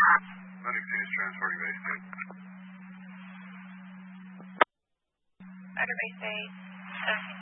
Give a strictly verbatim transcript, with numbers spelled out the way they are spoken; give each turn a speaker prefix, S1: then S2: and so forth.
S1: Medic two is transporting base two.
S2: Motor base eight, seventeen